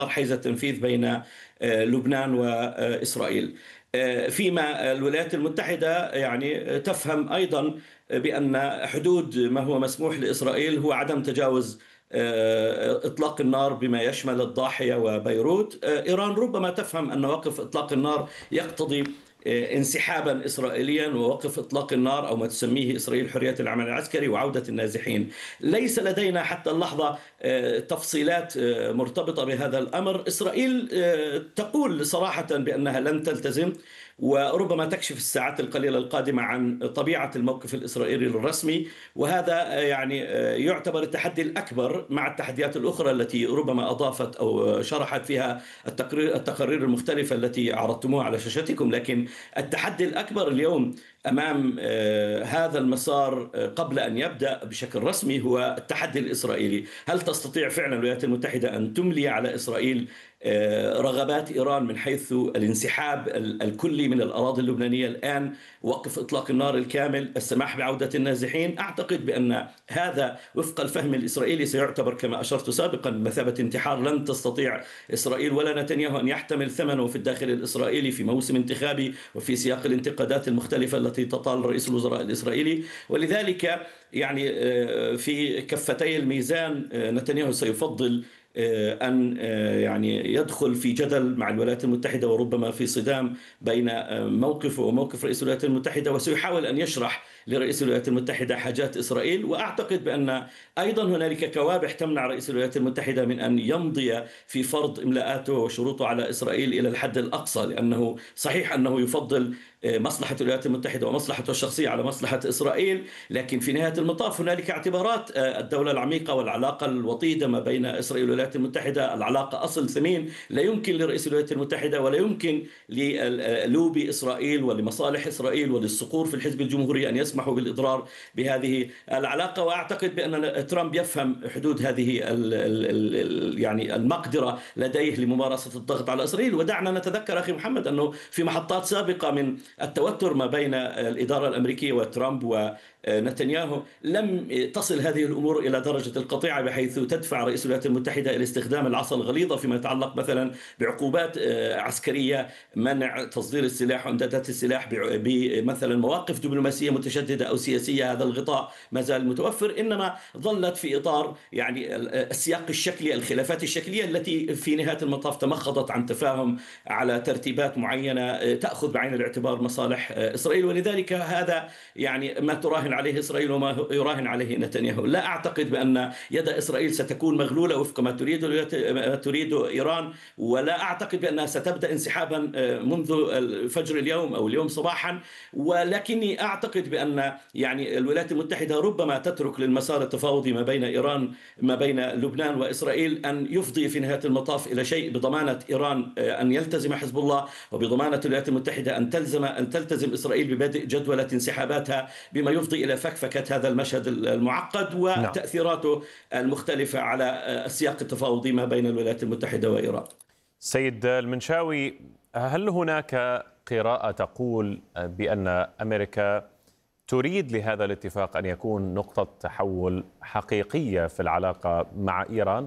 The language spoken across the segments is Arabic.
حيز التنفيذ بين لبنان وإسرائيل. فيما الولايات المتحدة يعني تفهم أيضا بأن حدود ما هو مسموح لإسرائيل هو عدم تجاوز إطلاق النار بما يشمل الضاحية وبيروت. إيران ربما تفهم أن وقف إطلاق النار يقتضي انسحابا إسرائيليا ووقف إطلاق النار أو ما تسميه إسرائيل حرية العمل العسكري وعودة النازحين. ليس لدينا حتى اللحظة تفصيلات مرتبطة بهذا الأمر. إسرائيل تقول صراحة بأنها لن تلتزم، وربما تكشف الساعات القليلة القادمة عن طبيعة الموقف الإسرائيلي الرسمي، وهذا يعني يعتبر التحدي الأكبر مع التحديات الأخرى التي ربما أضافت أو شرحت فيها التقارير المختلفة التي عرضتموها على شاشتكم. لكن التحدي الأكبر اليوم أمام هذا المسار قبل أن يبدأ بشكل رسمي هو التحدي الإسرائيلي. هل تستطيع فعلا الولايات المتحدة أن تملي على إسرائيل رغبات إيران من حيث الانسحاب الكلي من الأراضي اللبنانية الآن، وقف إطلاق النار الكامل، السماح بعودة النازحين؟ أعتقد بأن هذا وفق الفهم الإسرائيلي سيعتبر كما أشرت سابقا بمثابة انتحار. لن تستطيع إسرائيل ولا نتنياهو أن يحتمل ثمنه في الداخل الإسرائيلي في موسم انتخابي وفي سياق الانتقادات المختلفة التي تطال رئيس الوزراء الإسرائيلي. ولذلك يعني في كفتي الميزان نتنياهو سيفضل أن يعني يدخل في جدل مع الولايات المتحدة وربما في صدام بين موقفه وموقف رئيس الولايات المتحدة، وسيحاول أن يشرح لرئيس الولايات المتحدة حاجات إسرائيل. وأعتقد بأن أيضا هنالك كوابح تمنع رئيس الولايات المتحدة من أن يمضي في فرض إملاءاته وشروطه على إسرائيل إلى الحد الأقصى، لأنه صحيح أنه يفضل مصلحة الولايات المتحدة ومصلحته الشخصية على مصلحة إسرائيل، لكن في نهاية المطاف هنالك اعتبارات الدولة العميقة والعلاقة الوطيدة ما بين إسرائيل والولايات المتحدة. العلاقة أصل ثمين لا يمكن لرئيس الولايات المتحدة ولا يمكن للوبي إسرائيل ولمصالح إسرائيل وللصقور في الحزب الجمهوري أن يسمحوا بالإضرار بهذه العلاقة. وأعتقد بأن ترامب يفهم حدود هذه يعني المقدرة لديه لممارسة الضغط على إسرائيل. ودعنا نتذكر أخي محمد أنه في محطات سابقة من التوتر ما بين الإدارة الأمريكية وترامب ونتنياهو لم تصل هذه الأمور إلى درجة القطيعة بحيث تدفع رئيس الولايات المتحدة إلى استخدام العصا الغليظة فيما يتعلق مثلا بعقوبات عسكرية، منع تصدير السلاح وإمدادات السلاح، بمثلا مواقف دبلوماسية متشددة أو سياسية. هذا الغطاء ما زال متوفر، إنما ظلت في إطار يعني السياق الشكلي، الخلافات الشكلية التي في نهاية المطاف تمخضت عن تفاهم على ترتيبات معينة تأخذ بعين الاعتبار مصالح إسرائيل. ولذلك هذا يعني ما تراهن عليه إسرائيل وما يراهن عليه نتنياهو. لا أعتقد بأن يد إسرائيل ستكون مغلولة وفق ما تريد إيران، ولا أعتقد بأنها ستبدأ انسحابا منذ فجر اليوم أو اليوم صباحا. ولكني أعتقد بأن يعني الولايات المتحدة ربما تترك للمسار التفاوضي ما بين إيران ما بين لبنان وإسرائيل أن يفضي في نهاية المطاف إلى شيء بضمانة إيران أن يلتزم حزب الله، وبضمانة الولايات المتحدة أن تلتزم إسرائيل ببدء جدولة انسحاباتها، بما يفضي إلى فكفكة هذا المشهد المعقد نعم. وتأثيراته المختلفة على السياق التفاوضي ما بين الولايات المتحدة وإيران. سيد المنشاوي، هل هناك قراءة تقول بأن أمريكا تريد لهذا الاتفاق أن يكون نقطة تحول حقيقية في العلاقة مع إيران؟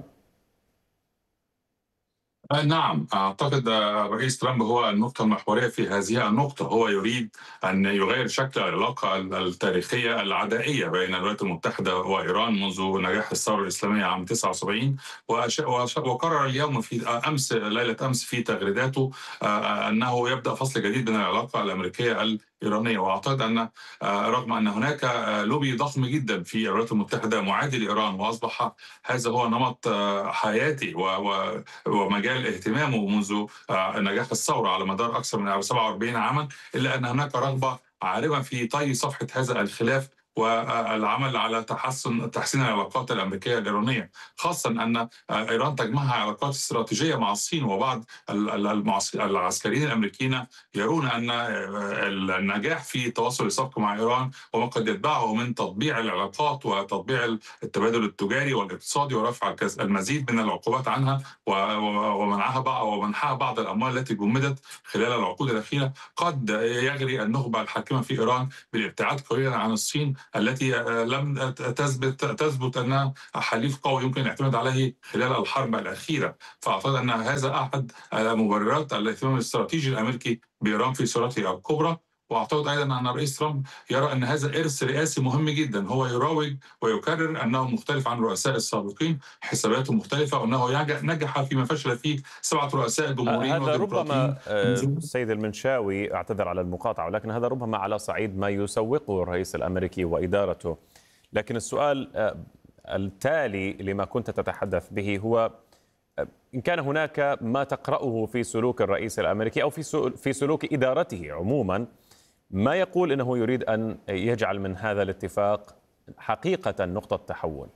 نعم، أعتقد الرئيس ترامب هو النقطة المحورية في هذه النقطة. هو يريد أن يغير شكل العلاقة التاريخية العدائية بين الولايات المتحدة وإيران منذ نجاح الثورة الإسلامية عام 79. وقرر اليوم ليلة أمس في تغريداته أنه يبدأ فصل جديد بين العلاقة الأمريكية الإيرانية. وأعتقد أن رغم أن هناك لوبي ضخم جدا في الولايات المتحدة معادي لإيران، وأصبح هذا هو نمط حياتي ومجال اهتمامه منذ نجاح الثورة على مدار أكثر من 47 عاما، إلا أن هناك رغبة عارمة في طي صفحة هذا الخلاف والعمل على تحسين العلاقات الأمريكية الإيرانية، خاصة أن إيران تجمعها علاقات استراتيجية مع الصين. وبعض العسكريين الأمريكيين يرون أن النجاح في التوصل لصفقة مع إيران وما قد يتبعه من تطبيع العلاقات وتطبيع التبادل التجاري والاقتصادي ورفع المزيد من العقوبات عنها ومنحها بعض الأموال التي جمدت خلال العقود الأخيرة، قد يغري النخبة الحاكمة في إيران بالابتعاد قليلا عن الصين التي لم تثبت أنها حليف قوي يمكن الاعتماد عليه خلال الحرب الأخيرة. فأعتقد أن هذا أحد مبررات الاهتمام الاستراتيجي الأمريكي بإيران في صورته الكبرى. واعتقد ايضا ان الرئيس ترامب يرى ان هذا ارث رئاسي مهم جدا، هو يراوغ ويكرر انه مختلف عن الرؤساء السابقين، حساباته مختلفه، وانه نجح فيما فشل فيه 7 رؤساء جمهوريين هذا وديمقراطيين. ربما سيد المنشاوي، اعتذر على المقاطعة، ولكن هذا ربما على صعيد ما يسوقه الرئيس الأمريكي وإدارته. لكن السؤال التالي لما كنت تتحدث به هو إن كان هناك ما تقرأه في سلوك الرئيس الأمريكي أو في سلوك إدارته عموما ما يقول إنه يريد أن يجعل من هذا الاتفاق حقيقة نقطة تحول.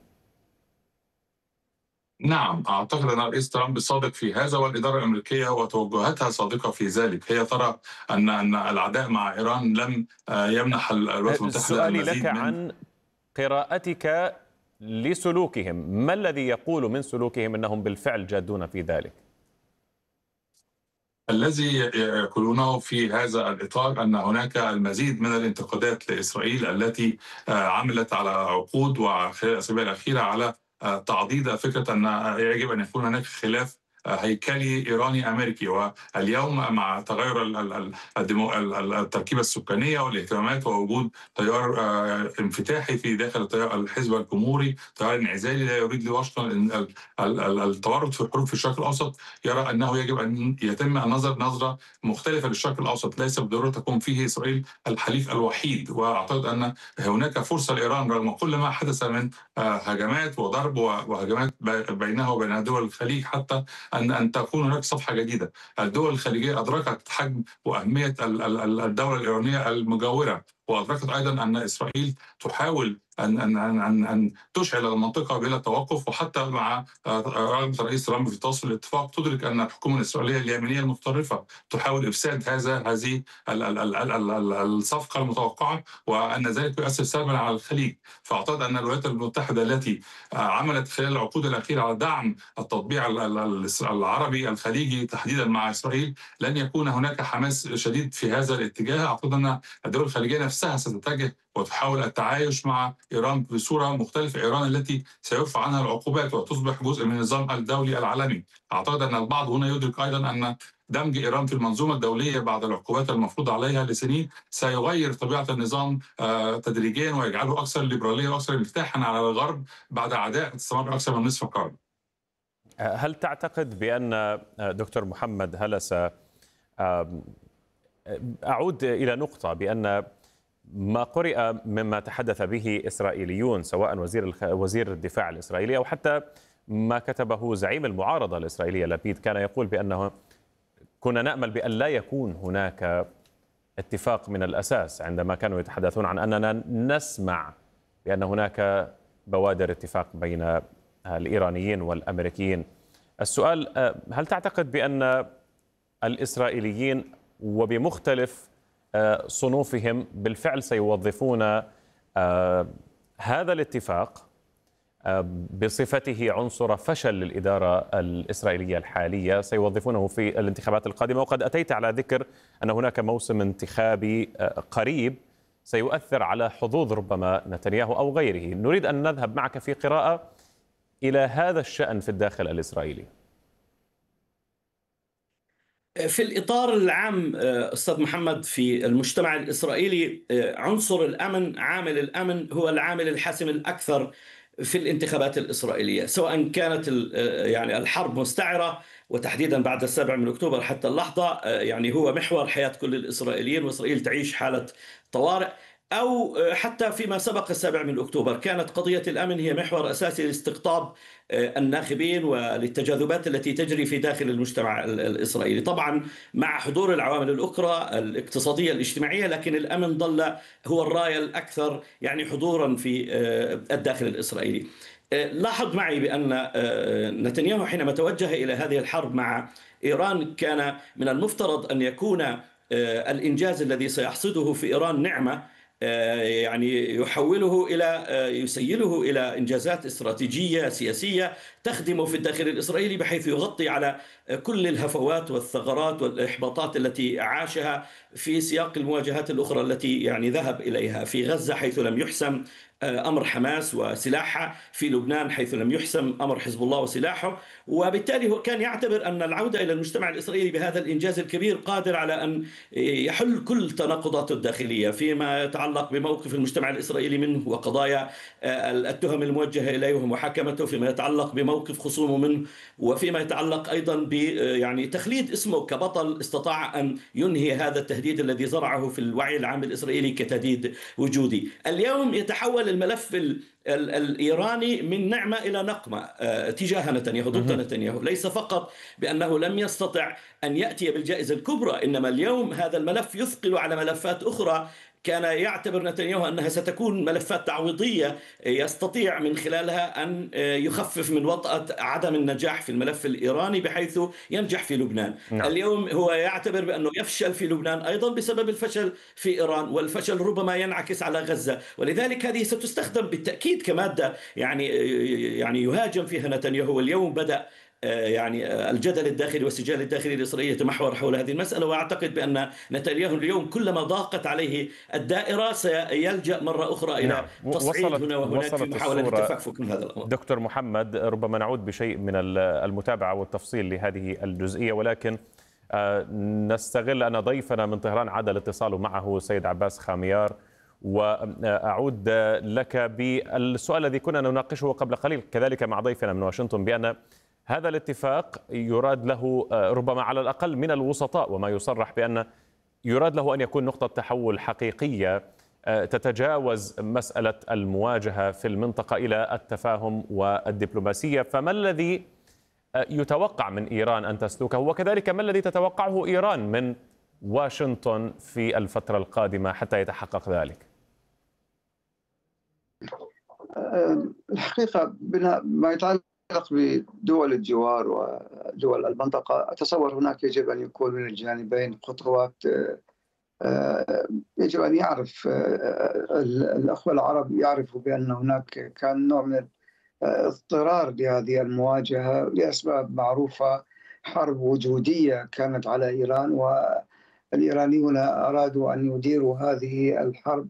نعم، أعتقد أن الرئيس ترامب صادق في هذا، والإدارة الأمريكية وتوجهاتها صادقة في ذلك. هي ترى أن العداء مع إيران لم يمنح الولايات المتحدة سؤالي لك المزيد عن قراءتك لسلوكهم، ما الذي يقول من سلوكهم أنهم بالفعل جادون في ذلك؟ الذي يقولونه في هذا الإطار أن هناك المزيد من الانتقادات لإسرائيل التي عملت على عقود وخلال الأسابيع الأخيرة على تعضيد فكرة أن يجب أن يكون هناك خلاف هيكلي إيراني أمريكي. واليوم مع تغير التركيبة السكانية والاهتمامات ووجود تيار انفتاحي في داخل الحزب الجمهوري، تيار انعزالي لا يريد لواشنطن التورط في الحروب في الشرق الأوسط، يرى أنه يجب أن يتم النظر نظرة مختلفة للشرق الأوسط، ليس بالضرورة تكون فيه إسرائيل الحليف الوحيد. وأعتقد أن هناك فرصة لإيران رغم كل ما حدث من هجمات وضرب وهجمات بينها وبين دول الخليج حتى أن تكون هناك صفحة جديدة. الدول الخليجية أدركت حجم وأهمية الدولة الإيرانية المجاورة، وأدركت أيضا أن إسرائيل تحاول أن تشعل المنطقة بلا توقف. وحتى مع رغبة الرئيس ترامب في توصل الاتفاق تدرك أن الحكومة الإسرائيلية اليمينية المتطرفة تحاول إفساد هذه الصفقة المتوقعة، وأن ذلك يؤثر سلبا على الخليج. فأعتقد أن الولايات المتحدة التي عملت خلال العقود الأخيرة على دعم التطبيع العربي الخليجي تحديدا مع إسرائيل لن يكون هناك حماس شديد في هذا الاتجاه. أعتقد أن الدول الخليجية نفسها ستتجه وتحاول التعايش مع إيران بصورة مختلفة، إيران التي سيرفع عنها العقوبات وتصبح جزء من النظام الدولي العالمي. أعتقد أن البعض هنا يدرك أيضا أن دمج إيران في المنظومة الدولية بعد العقوبات المفروض عليها لسنين سيغير طبيعة النظام تدريجيا ويجعله أكثر ليبرالية وأكثر انفتاحا على الغرب بعد عداء استمر أكثر من نصف قرن. هل تعتقد بأن دكتور محمد هلسة، أعود إلى نقطة بأن ما قرئ مما تحدث به إسرائيليون سواء وزير الدفاع الإسرائيلي أو حتى ما كتبه زعيم المعارضة الإسرائيلية لبيد، كان يقول بأنه كنا نأمل بأن لا يكون هناك اتفاق من الأساس، عندما كانوا يتحدثون عن أننا نسمع بأن هناك بوادر اتفاق بين الإيرانيين والأمريكيين. السؤال، هل تعتقد بأن الإسرائيليين وبمختلف صنوفهم بالفعل سيوظفون هذا الاتفاق بصفته عنصر فشل للإدارة الإسرائيلية الحالية، سيوظفونه في الانتخابات القادمة؟ وقد أتيت على ذكر أن هناك موسم انتخابي قريب سيؤثر على حظوظ ربما نتنياهو أو غيره. نريد أن نذهب معك في قراءة إلى هذا الشأن في الداخل الإسرائيلي. في الإطار العام أستاذ محمد، في المجتمع الإسرائيلي عنصر الأمن، عامل الأمن هو العامل الحاسم الأكثر في الانتخابات الإسرائيلية، سواء كانت يعني الحرب مستعرة وتحديدا بعد 7 أكتوبر حتى اللحظة، يعني هو محور حياة كل الإسرائيليين، وإسرائيل تعيش حالة طوارئ، أو حتى فيما سبق 7 أكتوبر كانت قضية الأمن هي محور أساسي لاستقطاب الناخبين وللتجاذبات التي تجري في داخل المجتمع الإسرائيلي، طبعا مع حضور العوامل الأخرى الاقتصادية الاجتماعية، لكن الأمن ظل هو الراية الأكثر يعني حضورا في الداخل الإسرائيلي. لاحظ معي بأن نتنياهو حينما توجه إلى هذه الحرب مع إيران كان من المفترض أن يكون الإنجاز الذي سيحصده في إيران نعمة يعني يحوله إلى يسيله إلى إنجازات استراتيجية سياسية تخدم في الداخل الإسرائيلي، بحيث يغطي على كل الهفوات والثغرات والإحباطات التي عاشها في سياق المواجهات الأخرى التي يعني ذهب إليها في غزة، حيث لم يحسم أمر حماس وسلاحها، في لبنان حيث لم يحسم أمر حزب الله وسلاحه. وبالتالي هو كان يعتبر أن العودة إلى المجتمع الإسرائيلي بهذا الإنجاز الكبير قادر على أن يحل كل تناقضاته الداخلية فيما يتعلق بموقف المجتمع الإسرائيلي منه وقضايا التهم الموجهة إليه ومحاكمته، فيما يتعلق بموقف خصومه منه، وفيما يتعلق أيضا ب يعني تخليد اسمه كبطل استطاع أن ينهي هذا التهديد الذي زرعه في الوعي العام الإسرائيلي كتهديد وجودي. اليوم يتحول الملف الإيراني من نعمة إلى نقمة تجاه نتنياهو، ضد نتنياهو، ليس فقط بأنه لم يستطع أن يأتي بالجائزة الكبرى، إنما اليوم هذا الملف يثقل على ملفات أخرى كان يعتبر نتنياهو أنها ستكون ملفات تعويضية يستطيع من خلالها أن يخفف من وطأة عدم النجاح في الملف الإيراني بحيث ينجح في لبنان. اليوم هو يعتبر بأنه يفشل في لبنان أيضا بسبب الفشل في إيران، والفشل ربما ينعكس على غزة، ولذلك هذه ستستخدم بالتأكيد كمادة يعني يهاجم فيها نتنياهو. واليوم بدأ يعني الجدل الداخلي والسجال الداخلي الإسرائيلي يتمحور حول هذه المسألة، وأعتقد بأن نتنياهو اليوم كلما ضاقت عليه الدائرة سيلجأ مرة أخرى إلى تصعيد هنا وهناك في محاولة التفكك من هذا الأمر. دكتور محمد، ربما نعود بشيء من المتابعة والتفصيل لهذه الجزئية، ولكن نستغل أن ضيفنا من طهران عاد الاتصال معه سيد عباس خاميار، وأعود لك بالسؤال الذي كنا نناقشه قبل قليل كذلك مع ضيفنا من واشنطن، بأن هذا الاتفاق يراد له ربما على الأقل من الوسطاء، وما يصرح بأن يراد له أن يكون نقطة تحول حقيقية تتجاوز مسألة المواجهة في المنطقة إلى التفاهم والدبلوماسية. فما الذي يتوقع من إيران أن تسلكه، وكذلك ما الذي تتوقعه إيران من واشنطن في الفترة القادمة حتى يتحقق ذلك؟ الحقيقة ما يتعلق بدول الجوار ودول المنطقة، أتصور هناك يجب أن يكون من الجانبين خطوات. يجب أن يعرف الأخوة العرب يعرفوا بأن هناك كان نوع من اضطرار لهذه المواجهة لأسباب معروفة، حرب وجودية كانت على إيران، والإيرانيون أرادوا أن يديروا هذه الحرب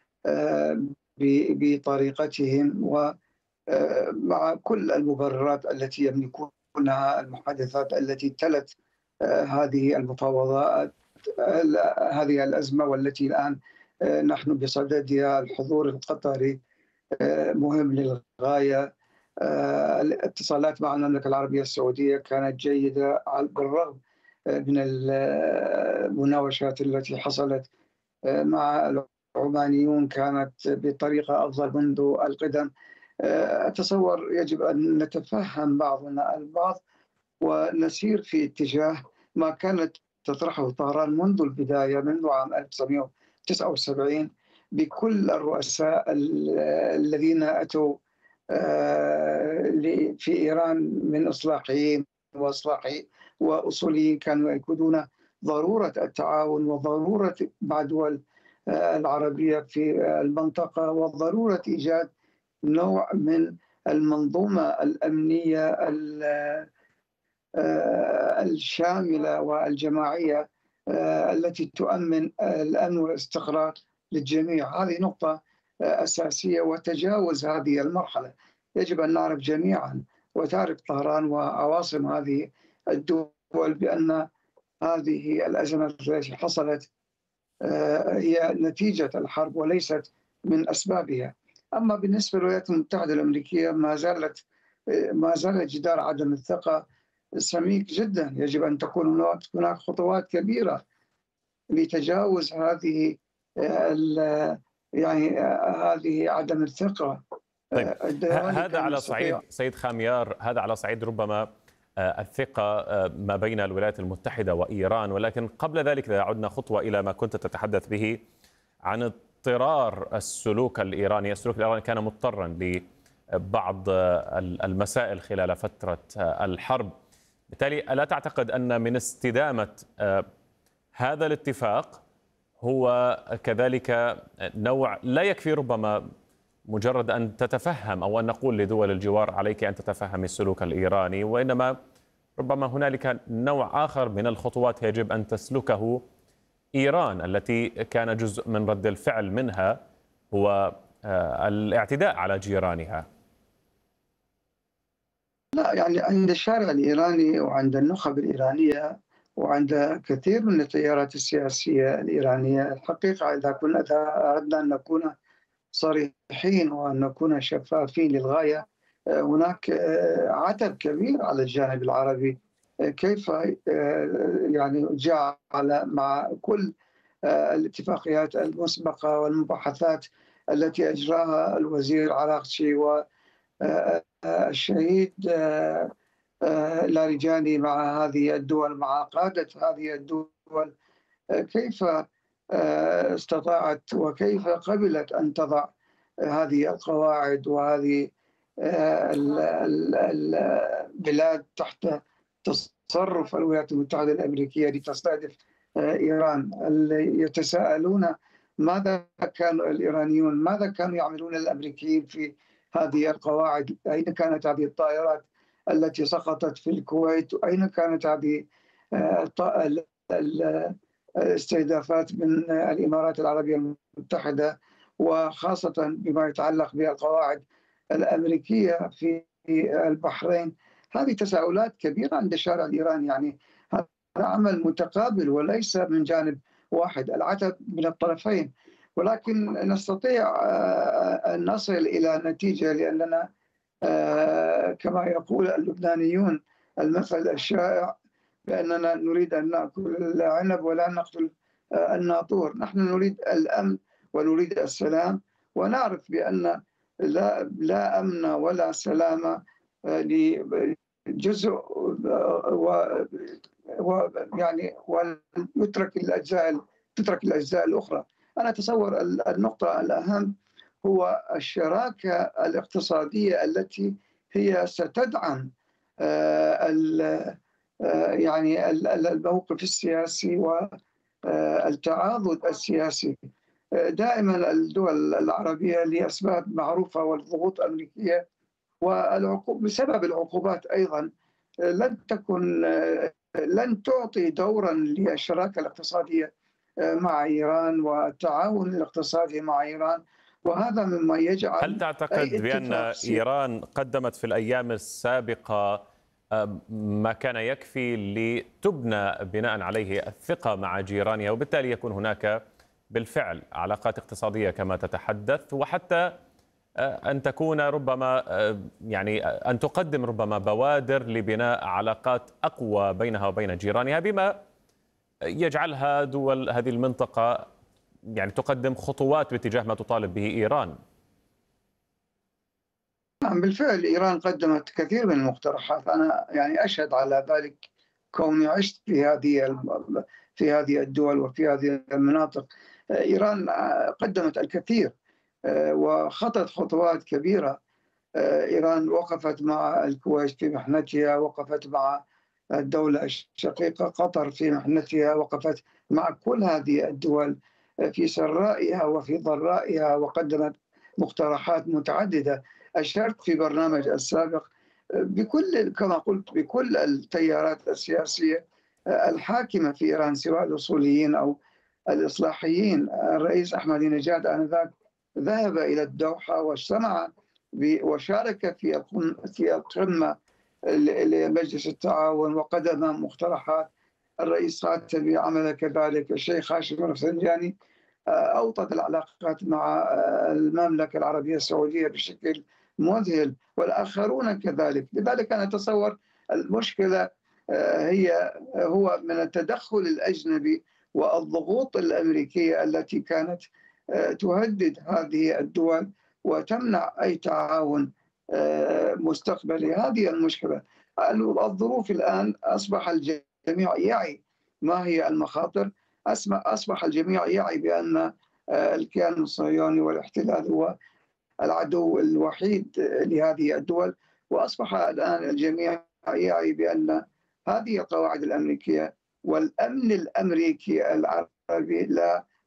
بطريقتهم ومع كل المبررات التي يملكونها، المحادثات التي تلت هذه المفاوضات، هذه الأزمة والتي الآن نحن بصددها. الحضور القطري مهم للغاية. الاتصالات مع المملكة العربية السعودية كانت جيدة بالرغم من المناوشات التي حصلت مع العمانيون، كانت بطريقة أفضل منذ القدم. أتصور يجب أن نتفهم بعضنا البعض ونسير في اتجاه ما كانت تطرحه طهران منذ البداية، منذ عام 1979 بكل الرؤساء الذين أتوا في إيران من إصلاحيين وأصوليين، كانوا يأكدون ضرورة التعاون وضرورة مع الدول العربية في المنطقة وضرورة إيجاد نوع من المنظومة الأمنية الشاملة والجماعية التي تؤمن الأمن والاستقرار للجميع. هذه نقطة أساسية، وتجاوز هذه المرحلة يجب أن نعرف جميعا وتعرف طهران وعواصم هذه الدول بأن هذه الأزمات التي حصلت هي نتيجة الحرب وليست من أسبابها. أما بالنسبة للولايات المتحدة الأمريكية ما زال جدار عدم الثقة سميك جدا. يجب أن تكون هناك خطوات كبيرة لتجاوز هذه هذه عدم الثقة. طيب، هذا على صعيد سيد خاميار، هذا على صعيد ربما الثقة ما بين الولايات المتحدة وإيران، ولكن قبل ذلك إذا عدنا خطوة إلى ما كنت تتحدث به عن اضطرار السلوك الإيراني. السلوك الإيراني كان مضطرا لبعض المسائل خلال فترة الحرب، بالتالي ألا تعتقد أن من استدامة هذا الاتفاق هو كذلك نوع لا يكفي ربما مجرد أن تتفهم أو أن نقول لدول الجوار عليك أن تتفهم السلوك الإيراني، وإنما ربما هنالك نوع آخر من الخطوات يجب أن تسلكه إيران التي كان جزء من رد الفعل منها هو الاعتداء على جيرانها. لا، يعني عند الشارع الإيراني وعند النخب الإيرانية وعند كثير من التيارات السياسية الإيرانية، الحقيقة إذا أردنا أن نكون صريحين وأن نكون شفافين للغاية، هناك عتب كبير على الجانب العربي. كيف يعني جعل مع كل الاتفاقيات المسبقة والمباحثات التي أجراها الوزير عراقچي والشهيد لاریجاني مع هذه الدول، مع قادة هذه الدول، كيف استطاعت وكيف قبلت أن تضع هذه القواعد وهذه البلاد تحت تصرف الولايات المتحدة الأمريكية لتستهدف إيران؟ يتساءلون ماذا كان الإيرانيون، ماذا كانوا يعملون الأمريكيين في هذه القواعد؟ أين كانت هذه الطائرات التي سقطت في الكويت؟ وأين كانت هذه الاستهدافات من الإمارات العربية المتحدة، وخاصة بما يتعلق بالقواعد الأمريكية في البحرين؟ هذه تساؤلات كبيرة عند الشارع الإيراني. يعني هذا عمل متقابل وليس من جانب واحد، العتب من الطرفين، ولكن نستطيع أن نصل إلى نتيجة، لأننا كما يقول اللبنانيون المثل الشائع بأننا نريد أن نأكل العنب ولا نقتل الناطور. نحن نريد الأمن ونريد السلام، ونعرف بأن لا أمن ولا سلام لجزء يعني تترك الأجزاء الأخرى. أنا أتصور النقطة الأهم هو الشراكة الاقتصادية التي هي ستدعم يعني الموقف السياسي والتعاضد السياسي. دائما الدول العربية لأسباب معروفة والضغوط الأمريكية بسبب العقوبات أيضا لن تعطي دورا للشراكة الاقتصادية مع إيران والتعاون الاقتصادي مع إيران، وهذا مما يجعل. هل تعتقد بأن إيران قدمت في الأيام السابقة ما كان يكفي لتبنى بناء عليه الثقة مع جيرانها، وبالتالي يكون هناك بالفعل علاقات اقتصادية كما تتحدث، وحتى أن تكون ربما يعني أن تقدم ربما بوادر لبناء علاقات أقوى بينها وبين جيرانها، بما يجعلها دول هذه المنطقة يعني تقدم خطوات باتجاه ما تطالب به إيران؟ نعم، بالفعل إيران قدمت كثير من المقترحات. أنا يعني أشهد على ذلك كوني عشت في هذه الدول وفي هذه المناطق. إيران قدمت الكثير وخطت خطوات كبيرة. إيران وقفت مع الكويت في محنتها، وقفت مع الدولة الشقيقة قطر في محنتها، وقفت مع كل هذه الدول في سرائها وفي ضرائها، وقدمت مقترحات متعددة. أشرت في برنامج السابق كما قلت بكل التيارات السياسية الحاكمة في إيران، سواء الأصوليين أو الإصلاحيين. الرئيس أحمد نجاد آنذاك ذهب إلى الدوحة واجتمع وشارك في القمة لمجلس التعاون وقدم مقترحات. الرئيس خاتمي عمل كذلك، الشيخ هاشم الرفسنجاني أوطد العلاقات مع المملكة العربية السعودية بشكل مذهل، والآخرون كذلك. لذلك أنا أتصور المشكلة هو من التدخل الأجنبي والضغوط الأمريكية التي كانت تهدد هذه الدول وتمنع أي تعاون مستقبلي. هذه المشكلة. الظروف الآن أصبح الجميع يعي ما هي المخاطر، أصبح الجميع يعي بأن الكيان الصهيوني والاحتلال هو العدو الوحيد لهذه الدول، وأصبح الآن الجميع يعي بأن هذه القواعد الأمريكية والأمن الأمريكي العربي لا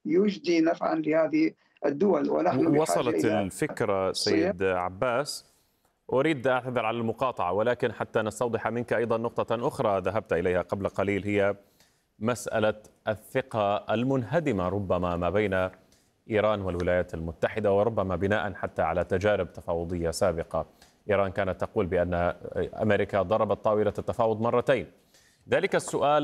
يجدي نفعا لهذه الدول، ونحن بحاجة وصلت إلى الفكرة سيد عباس. أريد أعتذر على المقاطعة، ولكن حتى نستوضح منك أيضا نقطة أخرى ذهبت إليها قبل قليل، هي مسألة الثقة المنهدمة ربما ما بين إيران والولايات المتحدة، وربما بناء حتى على تجارب تفاوضية سابقة. إيران كانت تقول بأن أمريكا ضربت طاولة التفاوض مرتين. ذلك السؤال